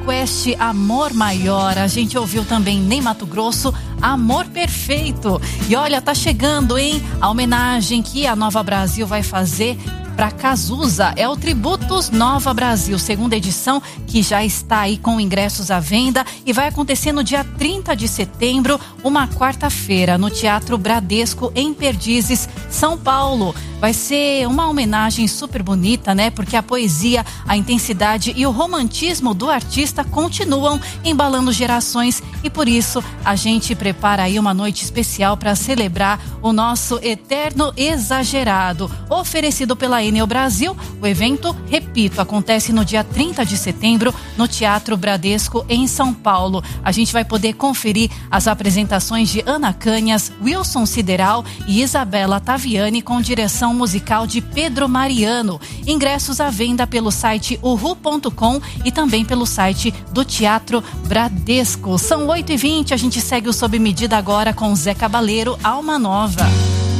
Quest, Amor Maior. A gente ouviu também Ney Matogrosso, Amor Perfeito. E olha, tá chegando, hein? A homenagem que a Nova Brasil vai fazer para Cazuza. É o Tributos Nova Brasil, segunda edição, que já está aí com ingressos à venda e vai acontecer no dia 30 de setembro, uma quarta-feira, no Teatro Bradesco, em Perdizes, São Paulo. Vai ser uma homenagem super bonita, né? Porque a poesia, a intensidade e o romantismo do artista continuam embalando gerações e por isso a gente prepara aí uma noite especial para celebrar o nosso eterno exagerado. Oferecido pela Enel Brasil, o evento, repito, acontece no dia 30 de setembro no Teatro Bradesco, em São Paulo. A gente vai poder conferir as apresentações de Ana Canhas, Wilson Sideral e Isabela Taviani com direção musical de Pedro Mariano. Ingressos à venda pelo site uhu.com e também pelo site do Teatro Bradesco. São 8h20, a gente segue o Sob Medida agora com Zé Cabaleiro, Alma Nova.